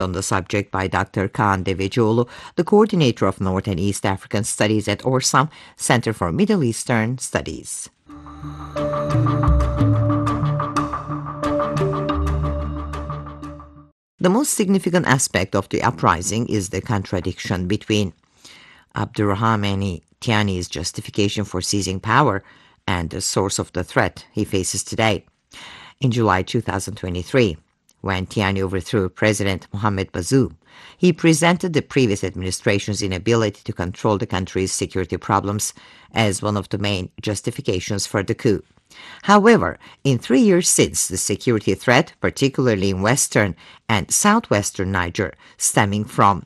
on the subject by Dr. Kaan Devecioglu, the coordinator of North and East African Studies at Orsam Center for Middle Eastern Studies. The most significant aspect of the uprising is the contradiction between Abdurrahmani Tiani's justification for seizing power and the source of the threat he faces today. In July 2023, when Tiani overthrew President Mohamed Bazoum, he presented the previous administration's inability to control the country's security problems as one of the main justifications for the coup. However, in 3 years since, the security threat, particularly in western and southwestern Niger, stemming from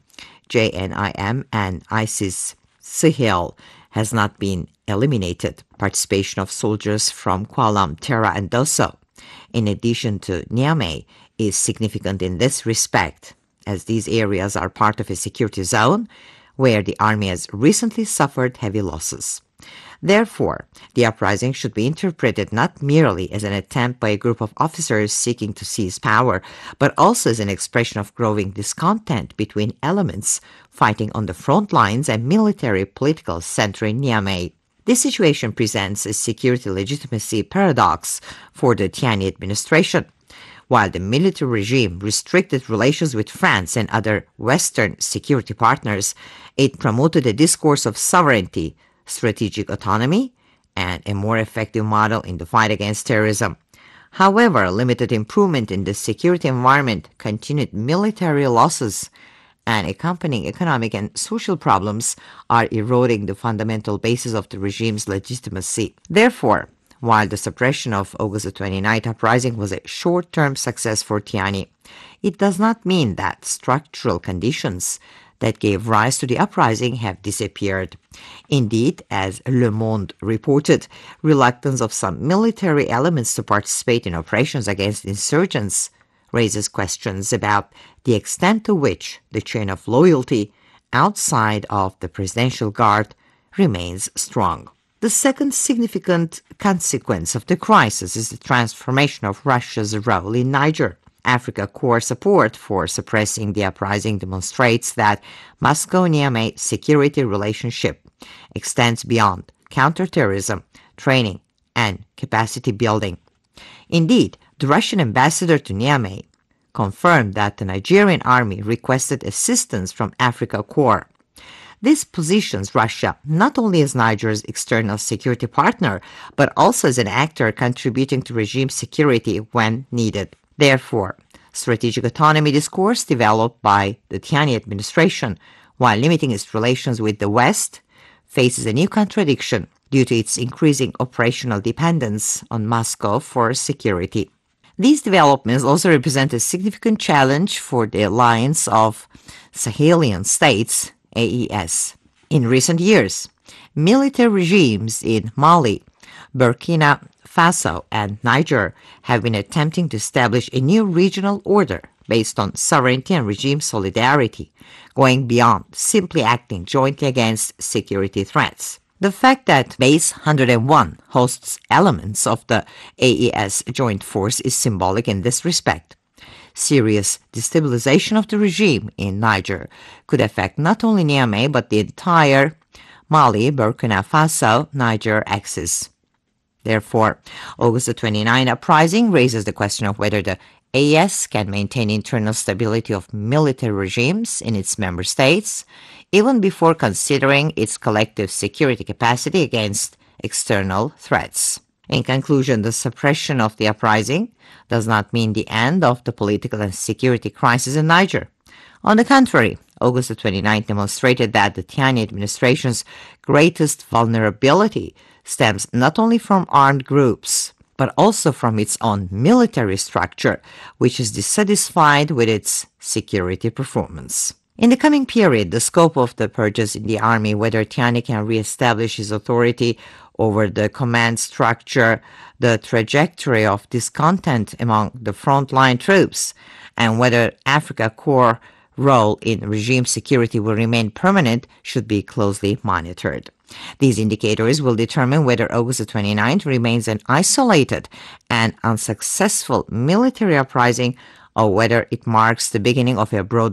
JNIM and ISIS Sahel, has not been eliminated. Participation of soldiers from Kualam, Tera, and Dosso, in addition to Niamey, is significant in this respect, as these areas are part of a security zone where the army has recently suffered heavy losses. Therefore, the uprising should be interpreted not merely as an attempt by a group of officers seeking to seize power, but also as an expression of growing discontent between elements fighting on the front lines and military-political center in Niamey. This situation presents a security legitimacy paradox for the Tiani administration. While the military regime restricted relations with France and other Western security partners, it promoted a discourse of sovereignty, strategic autonomy, and a more effective model in the fight against terrorism. However, limited improvement in the security environment, continued military losses, and accompanying economic and social problems are eroding the fundamental basis of the regime's legitimacy. Therefore, while the suppression of August 29th uprising was a short-term success for Tiani, it does not mean that structural conditions that gave rise to the uprising have disappeared. Indeed, as Le Monde reported, reluctance of some military elements to participate in operations against insurgents raises questions about the extent to which the chain of loyalty outside of the Presidential Guard remains strong. The second significant consequence of the crisis is the transformation of Russia's role in Niger. Africa Corps support for suppressing the uprising demonstrates that Moscow-Niamey security relationship extends beyond counterterrorism, training, and capacity building. Indeed, the Russian ambassador to Niamey confirmed that the Nigerian army requested assistance from Africa Corps. This positions Russia not only as Niger's external security partner, but also as an actor contributing to regime security when needed. Therefore, strategic autonomy discourse developed by the Tiani administration, while limiting its relations with the West, faces a new contradiction due to its increasing operational dependence on Moscow for security. These developments also represent a significant challenge for the Alliance of Sahelian States, AES. In recent years, military regimes in Mali, Burkina Faso, and Niger have been attempting to establish a new regional order based on sovereignty and regime solidarity, going beyond simply acting jointly against security threats. The fact that Base 101 hosts elements of the AES joint force is symbolic in this respect. Serious destabilization of the regime in Niger could affect not only Niamey but the entire Mali, Burkina Faso, Niger axis. Therefore, August 29 uprising raises the question of whether the AES can maintain internal stability of military regimes in its member states, even before considering its collective security capacity against external threats. In conclusion, the suppression of the uprising does not mean the end of the political and security crisis in Niger. On the contrary, August 29 demonstrated that the Tiani administration's greatest vulnerability stems not only from armed groups, but also from its own military structure, which is dissatisfied with its security performance. In the coming period, the scope of the purges in the army, whether Tiani can re-establish his authority over the command structure, the trajectory of discontent among the frontline troops, and whether Africa Corps' role in regime security will remain permanent should be closely monitored. These indicators will determine whether August 29th remains an isolated and unsuccessful military uprising or whether it marks the beginning of a broader